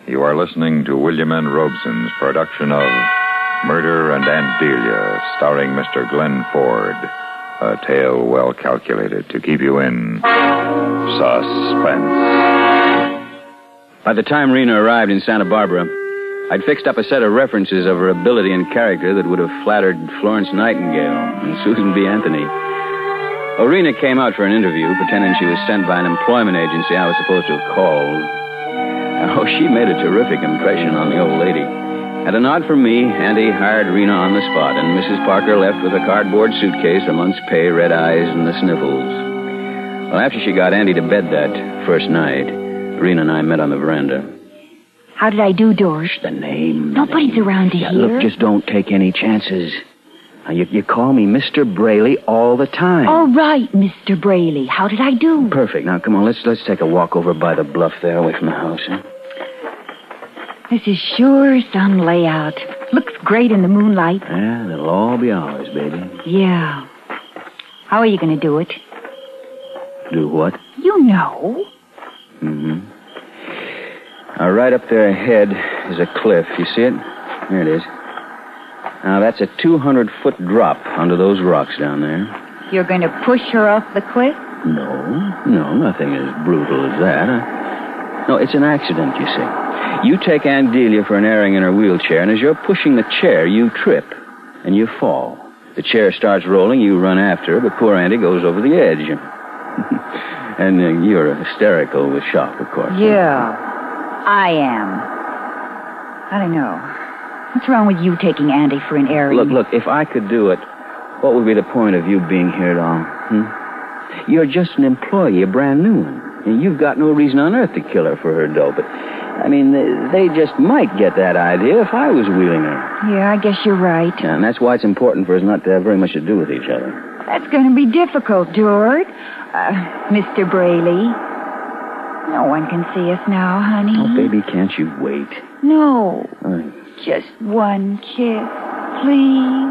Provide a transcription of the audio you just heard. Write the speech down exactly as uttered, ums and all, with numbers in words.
You are listening to William N. Robeson's production of Murder and Aunt Delia, starring Mister Glenn Ford. A tale well calculated to keep you in suspense. By the time Rena arrived in Santa Barbara, I'd fixed up a set of references of her ability and character that would have flattered Florence Nightingale and Susan B. Anthony. Rena came out for an interview, pretending she was sent by an employment agency I was supposed to have called. Oh, she made a terrific impression on the old lady. At a nod from me, Auntie hired Rena on the spot, and Missus Parker left with a cardboard suitcase, a month's pay, red eyes, and the sniffles. Well, after she got Auntie to bed that first night, Rena and I met on the veranda. How did I do, George? The name. Nobody's the name. around to yeah, hear. Look, just don't take any chances. Now, you, you call me Mister Braley all the time. All right, Mister Braley. How did I do? Perfect. Now, come on, let's let's take a walk over by the bluff there, away from the house, huh? This is sure some layout. Looks great in the moonlight. Yeah, it'll all be ours, baby. Yeah. How are you going to do it? Do what? You know. Mm-hmm. Now, right up there ahead is a cliff. You see it? There it is. Now, that's a two hundred foot drop onto those rocks down there. You're going to push her off the cliff? No, no, nothing as brutal as that. Uh, no, it's an accident, you see. You take Aunt Delia for an airing in her wheelchair, and as you're pushing the chair, you trip, and you fall. The chair starts rolling, you run after her, but poor Auntie goes over the edge. And uh, you're hysterical with shock, of course. Yeah, I am. I don't know. What's wrong with you taking Auntie for an airing? Look, look, if I could do it, what would be the point of you being here at all? Hmm? You're just an employee, a brand new one. And you've got no reason on earth to kill her for her dough, but... I mean, they just might get that idea if I was wheeling her. Yeah, I guess you're right. Yeah, and that's why it's important for us not to have very much to do with each other. That's going to be difficult, George. Uh, Mister Braley. No one can see us now, honey. Oh, baby, can't you wait? No. Oh. Just one kiss, please.